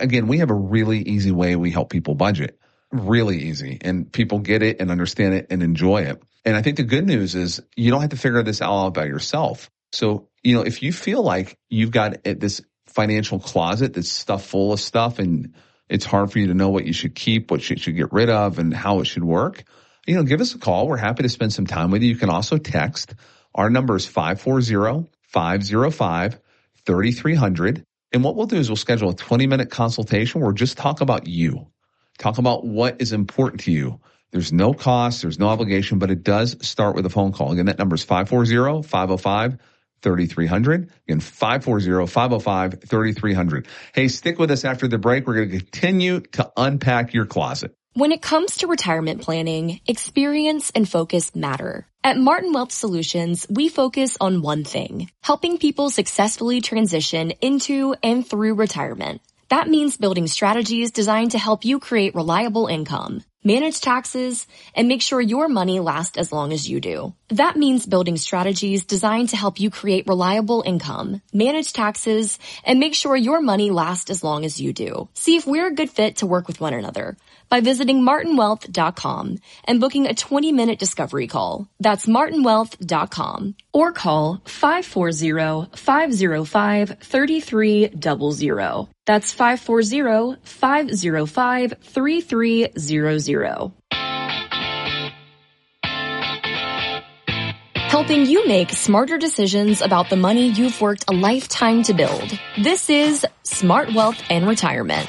again, we have a really easy way we help people budget. Really easy. And people get it and understand it and enjoy it. And I think the good news is you don't have to figure this all out by yourself. So, if you feel like you've got this financial closet that's stuffed full of stuff and it's hard for you to know what you should keep, what you should get rid of, and how it should work, give us a call. We're happy to spend some time with you. You can also text. Our number is 540-505-3300. And what we'll do is we'll schedule a 20-minute consultation where we'll just talk about you. Talk about what is important to you. There's no cost, there's no obligation, but it does start with a phone call. Again, that number is 540-505-3300. Again, 540-505-3300. Hey, stick with us after the break. We're going to continue to unpack your closet. When it comes to retirement planning, experience and focus matter. At Martin Wealth Solutions, we focus on one thing: helping people successfully transition into and through retirement. That means building strategies designed to help you create reliable income, manage taxes, and make sure your money lasts as long as you do. That means building strategies designed to help you create reliable income, manage taxes, and make sure your money lasts as long as you do. See if we're a good fit to work with one another by visiting martinwealth.com and booking a 20-minute discovery call. That's martinwealth.com. Or call 540-505-3300. That's 540-505-3300. Helping you make smarter decisions about the money you've worked a lifetime to build. This is Smart Wealth and Retirement.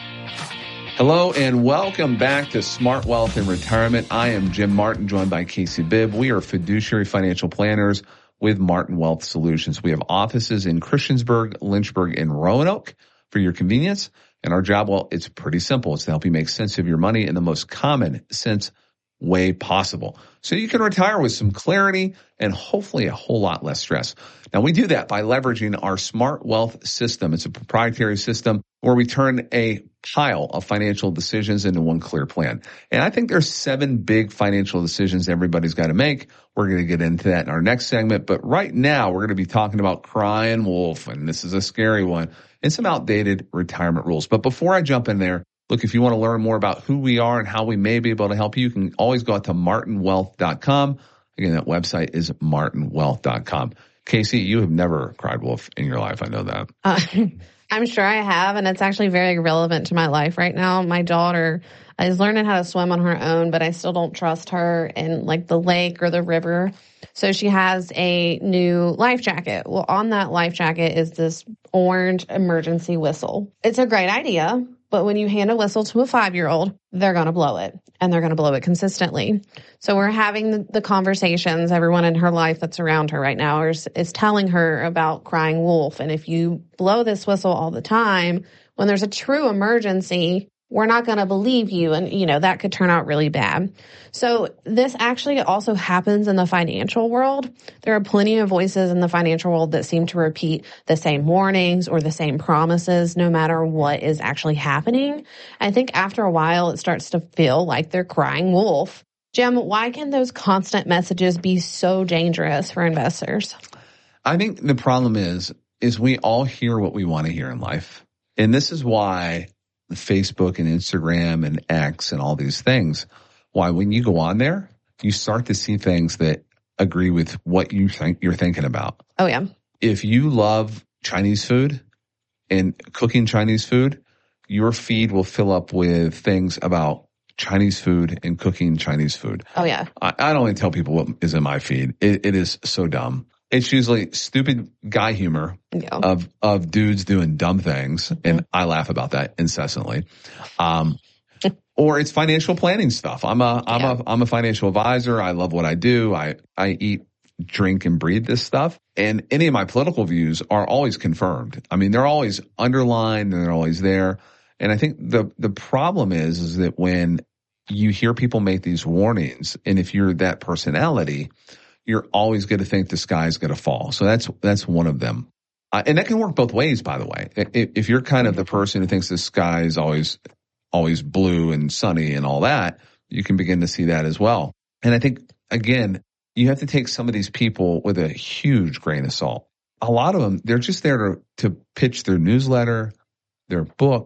Hello and welcome back to Smart Wealth and Retirement. I am Jim Martin, joined by Casey Bibb. We are fiduciary financial planners with Martin Wealth Solutions. We have offices in Christiansburg, Lynchburg, and Roanoke for your convenience. And our job, well, it's pretty simple. It's to help you make sense of your money in the most common sense way possible, so you can retire with some clarity and hopefully a whole lot less stress. Now, we do that by leveraging our Smart Wealth system. It's a proprietary system where we turn a pile of financial decisions into one clear plan. And I think there's 7 big financial decisions everybody's got to make. We're going to get into that in our next segment. But right now, we're going to be talking about crying wolf, and this is a scary one, and some outdated retirement rules. But before I jump in there, look, if you want to learn more about who we are and how we may be able to help you, you can always go out to martinwealth.com. Again, that website is martinwealth.com. Casey, you have never cried wolf in your life. I know that. I'm sure I have, and it's actually very relevant to my life right now. My daughter is learning how to swim on her own, but I still don't trust her in like the lake or the river. So she has a new life jacket. Well, on that life jacket is this orange emergency whistle. It's a great idea, but when you hand a whistle to a 5-year-old, they're going to blow it, and they're going to blow it consistently. So we're having the conversations. Everyone in her life that's around her right now is telling her about crying wolf. And if you blow this whistle all the time, when there's a true emergency, we're not going to believe you. And, that could turn out really bad. So this actually also happens in the financial world. There are plenty of voices in the financial world that seem to repeat the same warnings or the same promises, no matter what is actually happening. I think after a while, it starts to feel like they're crying wolf. Jim, why can those constant messages be so dangerous for investors? I think the problem is we all hear what we want to hear in life. And this is why Facebook and Instagram and X and all these things, why when you go on there, you start to see things that agree with what you think you're thinking about. Oh, yeah. If you love Chinese food and cooking Chinese food, your feed will fill up with things about Chinese food and cooking Chinese food. Oh, yeah. I don't even tell people what is in my feed. It is so dumb. It's usually stupid guy humor of dudes doing dumb things, and I laugh about that incessantly. Or it's financial planning stuff. I'm a financial advisor. I love what I do. I eat, drink, and breathe this stuff. And any of my political views are always confirmed. I mean, they're always underlined and they're always there. And I think the problem is that when you hear people make these warnings, and if you're that personality, you're always going to think the sky's going to fall. So that's one of them. And that can work both ways, by the way. If you're kind of the person who thinks the sky is always blue and sunny and all that, you can begin to see that as well. And I think, again, you have to take some of these people with a huge grain of salt. A lot of them, they're just there to pitch their newsletter, their book,